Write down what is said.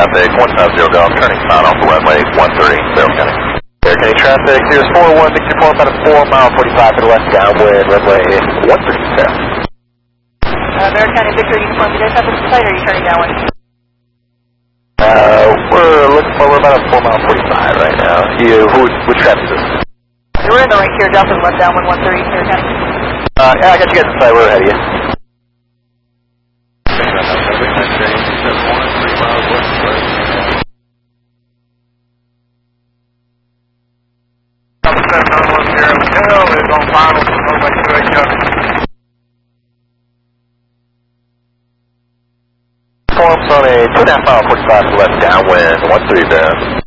traffic, 150 Golf, turning south off the runway 13, Barrow County. Barrow County traffic, here's 401, Victor 4, about a 4 mile 45 to the west, downwind, runway 13, Barrow. Barrow County, Victor Uniform, you guys have this site, or are you turning downwind? We're about a 4 mile 45 right now. Which traffic is this? We're in the right here, Delta, left downwind 130, Barrow County. Yeah, I got you guys inside, we're ahead of you. Forms on a 2.5 mile 45 to the left, downwind 13 Barrow.